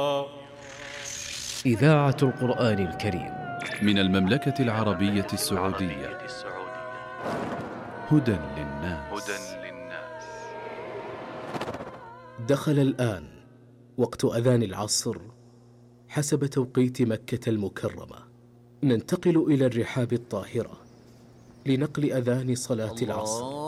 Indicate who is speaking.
Speaker 1: إذاعة القرآن الكريم
Speaker 2: من المملكة العربية السعودية. هدى للناس.
Speaker 1: دخل الآن وقت أذان العصر حسب توقيت مكة المكرمة. ننتقل إلى الرحاب الطاهرة لنقل أذان صلاة العصر.